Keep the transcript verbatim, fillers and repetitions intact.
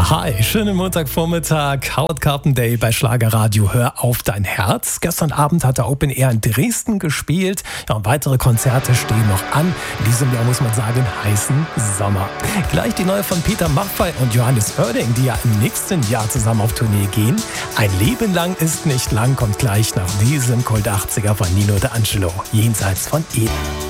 Hi, schönen Montagvormittag. Howard Carpendale bei Schlagerradio. Hör auf dein Herz. Gestern Abend hat der Open Air in Dresden gespielt. Ja, und weitere Konzerte stehen noch an. In diesem Jahr muss man sagen, heißen Sommer. Gleich die neue von Peter Maffay und Johannes Oerding, die ja im nächsten Jahr zusammen auf Tournee gehen. Ein Leben lang ist nicht lang, kommt gleich nach diesem Kult achtziger von Nino D'Angelo. Jenseits von Eden.